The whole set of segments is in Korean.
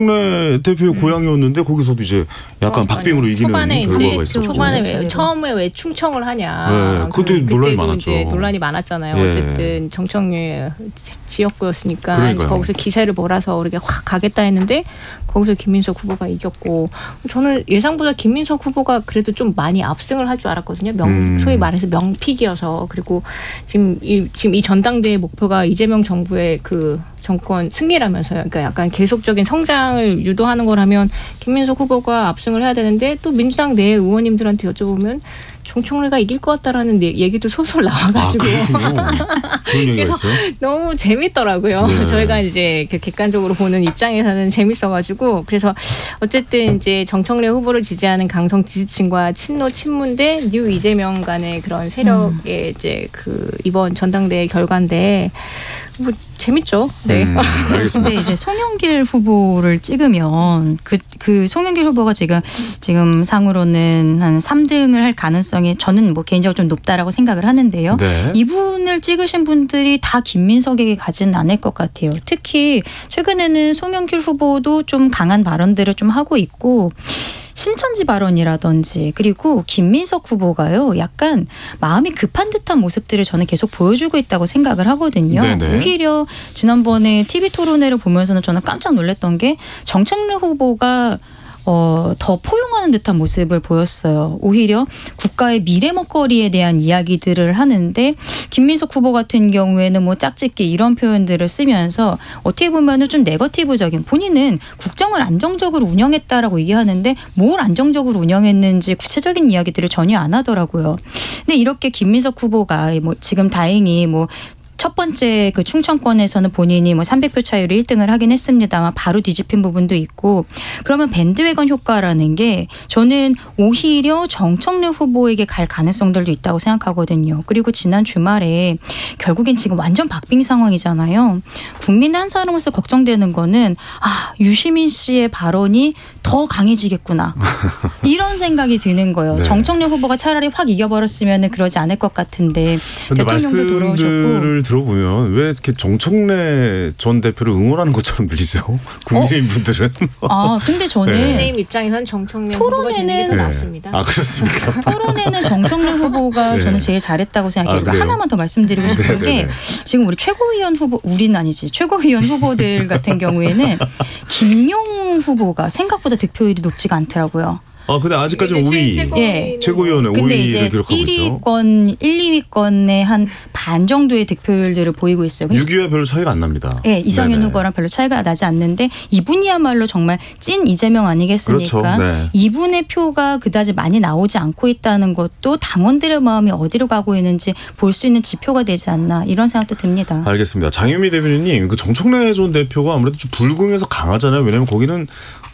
네, 대표의 고향이었는데 거기서도 이제 약간 박빙으로 이기는 초반에 결과가 있었죠. 초반에 처음에 왜 충청을 하냐. 네, 그때 논란이 많았죠. 이제 논란이 많았잖아요. 예. 어쨌든 정청래 지역구였으니까 그러니까요. 거기서 기세를 몰아서 우리가 확 가겠다 했는데 거기서 김민석 후보가 이겼고 저는 예상보다 김민석 후보가 그래도 좀 많이 압승을 할 줄 알았거든요. 소위 말해서 명픽이어서 그리고 지금 이 전당대회 목표가 이재명 정부의 그 정권 승리라면서요. 그러니까 약간 계속적인 성장을 유도하는 거라면 김민석 후보가 압승을 해야 되는데 또 민주당 내 의원님들한테 여쭤보면 정청래가 이길 것 같다라는 얘기도 솔솔 나와가지고 그런 얘기가 그래서 있어요? 너무 재밌더라고요. 네. 저희가 이제 객관적으로 보는 입장에서는 재밌어가지고 그래서 어쨌든 이제 정청래 후보를 지지하는 강성 지지층과 친노 친문 대 뉴 이재명 간의 그런 세력의 이제 그 이번 전당대회 결과인데 뭐 재밌죠. 네. 알겠습니다. 근데 이제 송영길 후보를 찍으면 그 송영길 후보가 지금 상으로는 한 3등을 할 가능성이 저는 뭐 개인적으로 좀 높다라고 생각을 하는데요. 네. 이분을 찍으신 분들이 다 김민석에게 가지는 않을 것 같아요. 특히 최근에는 송영길 후보도 좀 강한 발언들을 좀 하고 있고 신천지 발언이라든지 그리고 김민석 후보가요. 약간 마음이 급한 듯한 모습들을 저는 계속 보여주고 있다고 생각을 하거든요. 네네. 오히려 지난번에 TV토론회를 보면서는 저는 깜짝 놀랐던 게 정청래 후보가 더 포용하는 듯한 모습을 보였어요. 오히려 국가의 미래 먹거리에 대한 이야기들을 하는데 김민석 후보 같은 경우에는 뭐 짝짓기 이런 표현들을 쓰면서 어떻게 보면은 좀 네거티브적인 본인은 국정을 안정적으로 운영했다라고 얘기하는데 뭘 안정적으로 운영했는지 구체적인 이야기들을 전혀 안 하더라고요. 근데 이렇게 김민석 후보가 뭐 지금 다행히 뭐 첫 번째 그 충청권에서는 본인이 뭐 300표 차이로 1등을 하긴 했습니다만 바로 뒤집힌 부분도 있고 그러면 밴드웨건 효과라는 게 저는 오히려 정청래 후보에게 갈 가능성들도 있다고 생각하거든요. 그리고 지난 주말에 결국엔 지금 완전 박빙 상황이잖아요. 국민 한 사람으로서 걱정되는 거는 유시민 씨의 발언이 더 강해지겠구나. 이런 생각이 드는 거예요. 네. 정청래 후보가 차라리 확 이겨버렸으면 그러지 않을 것 같은데 근데 대통령도 돌아오셨고 말씀들을 들어보면 왜 이렇게 정청래 전 대표를 응원하는 것처럼 들리죠? 국민의힘 분들은. 근데 저는 네. 국민의힘 입장에서는 정청래 후보가 되는 게 더 네. 낫습니다. 아, 그렇습니까? 토론회는 정청래 후보가 네. 저는 제일 잘했다고 생각해요. 그래요? 하나만 더 말씀드리고 싶은 네네네. 게 지금 우리 최고위원 후보, 우리는 아니지. 최고위원 후보들 같은 경우에는 김용 후보가 생각보다 득표율이 높지가 않더라고요. 근데 아직까지는 5위. 예. 최고위원회 근데 5위를 이제 기록하고 있죠. 1, 2위권의 한 반 정도의 득표율들을 보이고 있어요. 6위와 별로 차이가 안 납니다. 네, 이성윤 네네. 후보랑 별로 차이가 나지 않는데 이분이야말로 정말 찐 이재명 아니겠습니까? 그렇죠. 네. 이분의 표가 그다지 많이 나오지 않고 있다는 것도 당원들의 마음이 어디로 가고 있는지 볼 수 있는 지표가 되지 않나 이런 생각도 듭니다. 알겠습니다. 장유미 대변인님, 그 정청래 전 대표가 아무래도 좀 불공에서 강하잖아요. 왜냐하면 거기는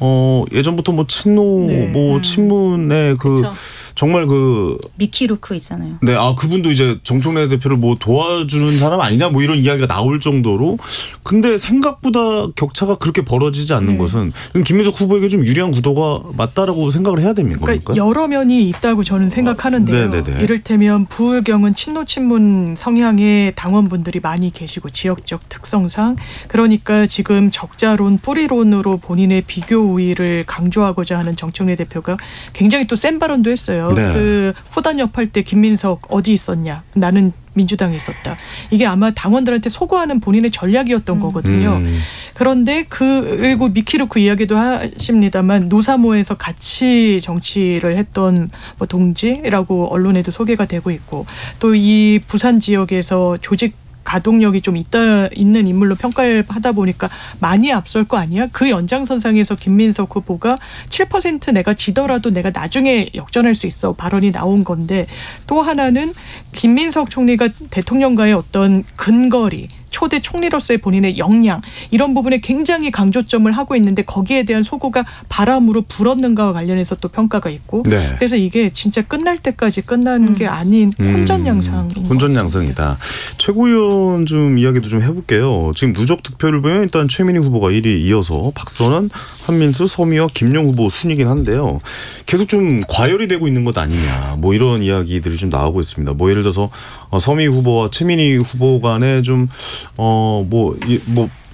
예전부터 뭐 친노, 네. 뭐 친문의 그 그쵸. 정말 그 미키루크 있잖아요. 네, 그분도 이제 정청래 대표를 뭐 도와주는 사람 아니냐 뭐 이런 이야기가 나올 정도로 근데 생각보다 격차가 그렇게 벌어지지 않는 것은 김민석 후보에게 좀 유리한 구도가 맞다라고 생각을 해야 됩니까? 그러니까 여러 면이 있다고 저는 생각하는데요. 네네네. 이를테면 부울경은 친노 친문 성향의 당원분들이 많이 계시고 지역적 특성상 그러니까 지금 적자론 뿌리론으로 본인의 비교 우위를 강조하고자 하는 정청래 대표가 굉장히 또 센 발언도 했어요. 네. 그 후단협 할 때 김민석 어디 있었냐. 나는 민주당에 있었다. 이게 아마 당원들한테 소구하는 본인의 전략이었던 거거든요. 그런데 그리고 미키루크 이야기도 하십니다만 노사모에서 같이 정치를 했던 뭐 동지라고 언론에도 소개가 되고 있고 또 이 부산 지역에서 조직 가동력이 좀 있는 인물로 평가를 하다 보니까 많이 앞설 거 아니야? 그 연장선상에서 김민석 후보가 7% 내가 지더라도 내가 나중에 역전할 수 있어 발언이 나온 건데 또 하나는 김민석 총리가 대통령과의 어떤 근거리 초대 총리로서의 본인의 역량 이런 부분에 굉장히 강조점을 하고 있는데 거기에 대한 소구가 바람으로 불었는가와 관련해서 또 평가가 있고 네. 그래서 이게 진짜 끝날 때까지 끝나는 게 아닌 혼전양상인 것 혼전양상이다. 최고위원 좀 이야기도 좀 해볼게요. 지금 누적 득표를 보면 일단 최민희 후보가 1위 이어서 박선원, 한민수, 서미와 김용 후보 순이긴 한데요. 계속 좀 과열이 되고 있는 것 아니냐 뭐 이런 이야기들이 좀 나오고 있습니다. 뭐 예를 들어서 서미 후보와 최민희 후보 간에 좀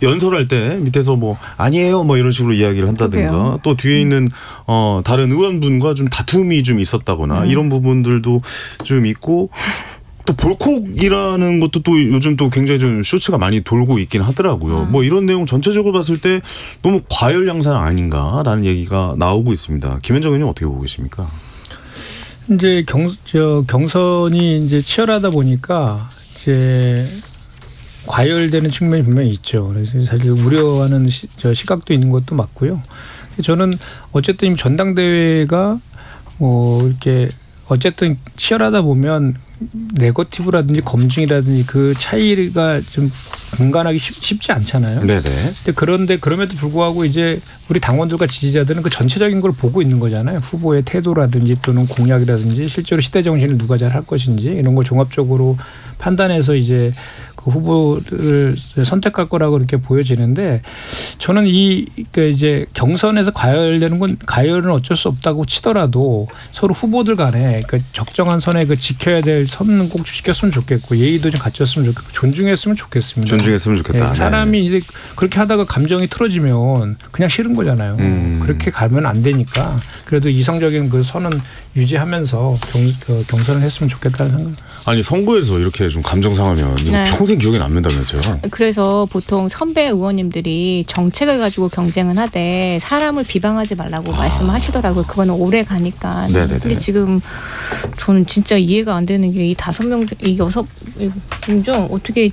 연설할 때 밑에서 뭐 아니에요 뭐 이런 식으로 이야기를 한다든가 그래요. 또 뒤에 있는 다른 의원분과 좀 다툼이 좀 있었다거나 이런 부분들도 좀 있고 또 볼콕이라는 것도 또 요즘 또 굉장히 좀 쇼츠가 많이 돌고 있긴 하더라고요. 뭐 이런 내용 전체적으로 봤을 때 너무 과열양상 아닌가라는 얘기가 나오고 있습니다. 김현정 의원님 어떻게 보고 계십니까? 이제 경선이 이제 치열하다 보니까 이제 과열되는 측면이 분명히 있죠. 그래서 사실 우려하는 시각도 있는 것도 맞고요. 저는 어쨌든 전당대회가 뭐 이렇게 어쨌든 치열하다 보면 네거티브라든지 검증이라든지 그 차이가 좀 분간하기 쉽지 않잖아요. 네네. 그런데 그럼에도 불구하고 이제 우리 당원들과 지지자들은 그 전체적인 걸 보고 있는 거잖아요. 후보의 태도라든지 또는 공약이라든지 실제로 시대 정신을 누가 잘 할 것인지 이런 걸 종합적으로 판단해서 이제 그 후보를 선택할 거라고 이렇게 보여지는데 저는 그러니까 이제 경선에서 과열되는 건 가열은 어쩔 수 없다고 치더라도 서로 후보들 간에 그 적정한 선에 그 지켜야 될 선은 꼭 지켰으면 좋겠고 예의도 좀 갖췄으면 좋겠고 존중했으면 좋겠습니다. 존중했으면 좋겠다. 네, 사람이 이제 그렇게 하다가 감정이 틀어지면 그냥 싫은 거잖아요. 그렇게 가면 안 되니까 그래도 이성적인 그 선은 유지하면서 경선을 했으면 좋겠다는 생각. 아니 선거에서 이렇게 좀 감정 상하면 이거 네. 평생 기억에 남는다면서요? 그래서 보통 선배 의원님들이 정책을 가지고 경쟁은 하되 사람을 비방하지 말라고 말씀하시더라고요. 그거는 오래 가니까. 네네네. 근데 지금 저는 진짜 이해가 안 되는 게 이 5명, 이 6명 중 어떻게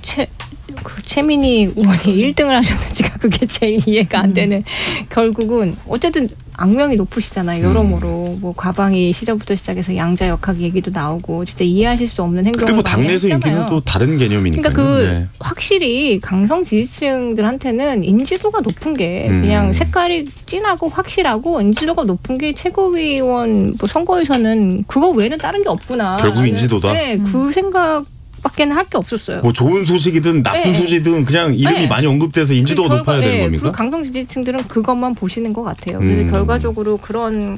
최민희 의원이 1등을 하셨는지가 그게 제일 이해가 안 되는 결국은 어쨌든 악명이 높으시잖아요. 여러모로 뭐 과방위 시절부터 시작해서 양자 역학 얘기도 나오고 진짜 이해하실 수 없는 행동을 근데 뭐 많이 당내에서 했잖아요. 인기는 또 다른 개념이니까요. 그러니까 확실히 강성 지지층들한테는 인지도가 높은 게 그냥 색깔이 진하고 확실하고 인지도가 높은 게 최고위원 뭐 선거에서는 그거 외에는 다른 게 없구나. 결국 인지도다? 네, 그 생각밖에는 할 게 없었어요. 뭐 좋은 소식이든 나쁜 네. 소식이든 그냥 이름이 네. 많이 언급돼서 인지도가 그 높아야 되는 겁니까? 그리고 강성 지지층들은 그것만 보시는 것 같아요. 그래서 결과적으로 그런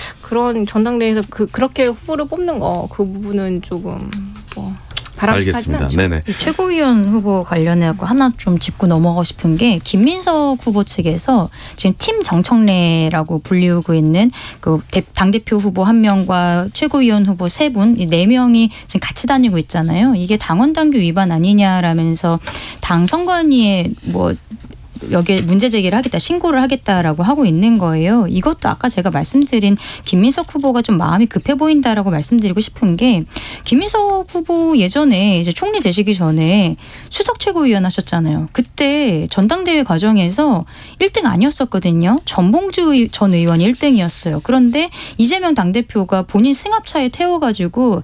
전당대회에서 그렇게 후보를 뽑는 거 그 부분은 조금 뭐 바람직하지는 알겠습니다. 않죠. 네네. 이 최고위원 후보 관련해서 하나 좀 짚고 넘어가고 싶은 게 김민석 후보 측에서 지금 팀 정청래라고 불리우고 있는 그 당대표 후보 1명과 최고위원 후보 3분, 이 4명이 지금 같이 다니고 있잖아요. 이게 당원당규 위반 아니냐라면서 당 선관위에 뭐 여기에 문제 제기를 하겠다, 신고를 하겠다라고 하고 있는 거예요. 이것도 아까 제가 말씀드린 김민석 후보가 좀 마음이 급해 보인다라고 말씀드리고 싶은 게 김민석 후보 예전에 이제 총리 되시기 전에 수석 최고위원 하셨잖아요. 그때 전당대회 과정에서 1등 아니었었거든요. 전봉주 전 의원이 1등이었어요. 그런데 이재명 당대표가 본인 승합차에 태워가지고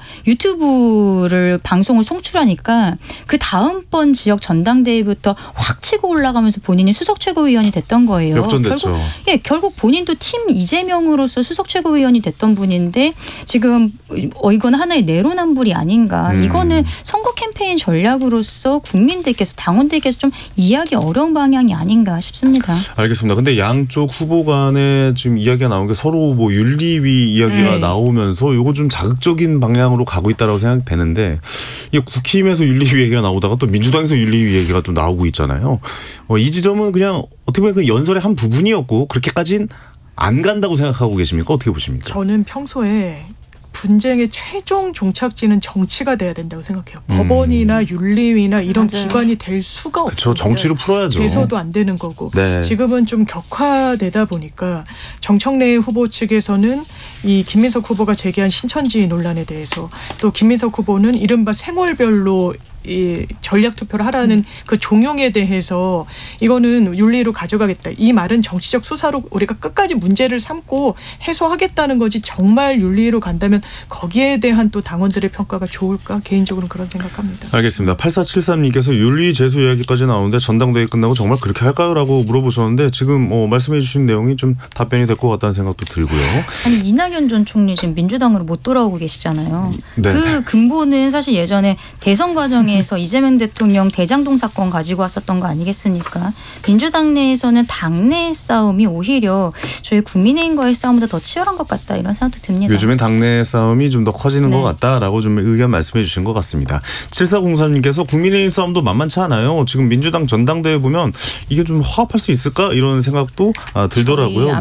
유튜브를 방송을 송출하니까 그 다음번 지역 전당대회부터 확 치고 올라가면서 본인이 수석 최고위원이 됐던 거예요. 역전됐죠. 결국 본인도 팀 이재명으로서 수석 최고위원이 됐던 분인데 지금 이건 하나의 내로남불이 아닌가. 이거는 선거 캠페인 전략으로서 국민들께서 당원들께서 좀 이해하기 어려운 방향이 아닌가 싶습니다. 알겠습니다. 근데 양쪽 후보 간에 지금 이야기가 나온 게 서로 뭐 윤리위 이야기가 나오면서 이거 좀 자극적인 방향으로 가고 있다라고 생각되는데 이게 국힘에서 윤리위 얘기가 나오다가 또 민주당에서 윤리위 얘기가 좀 나오고 있잖아요. 이 지점은 그냥 어떻게 보면 그 연설의 한 부분이었고 그렇게까지는 안 간다고 생각하고 계십니까? 어떻게 보십니까? 저는 평소에 분쟁의 최종 종착지는 정치가 돼야 된다고 생각해요. 법원이나 윤리위나 이런 맞아요. 기관이 될 수가 그렇죠. 없어요. 정치로 풀어야죠. 돼서도 안 되는 거고. 네. 지금은 좀 격화되다 보니까 정청래 후보 측에서는 이 김민석 후보가 제기한 신천지 논란에 대해서 또 김민석 후보는 이른바 생월별로 이 전략 투표를 하라는 그 종용에 대해서 이거는 윤리로 가져가겠다. 이 말은 정치적 수사로 우리가 끝까지 문제를 삼고 해소하겠다는 거지 정말 윤리로 간다면 거기에 대한 또 당원들의 평가가 좋을까? 개인적으로는 그런 생각합니다. 알겠습니다. 8473님께서 윤리 제소 이야기까지 나오는데 전당대회 끝나고 정말 그렇게 할까요? 라고 물어보셨는데 지금 말씀해 주신 내용이 좀 답변이 될 것 같다는 생각도 들고요. 아니 이낙연 전 총리 지금 민주당으로 못 돌아오고 계시잖아요. 네. 그 근본은 사실 예전에 대선 과정에 민주당에서 이재명 대통령 대장동 사건 가지고 왔었던 거 아니겠습니까? 민주당 내에서는 당내 싸움이 오히려 저희 국민의힘과의 싸움보다 더 치열한 것 같다 이런 생각도 듭니다. 요즘엔 당내 싸움이 좀 더 커지는 네. 것 같다라고 좀 의견 말씀해 주신 것 같습니다. 7404님께서 국민의힘 싸움도 만만치 않아요. 지금 민주당 전당대회 보면 이게 좀 화합할 수 있을까 이런 생각도 들더라고요. 앞에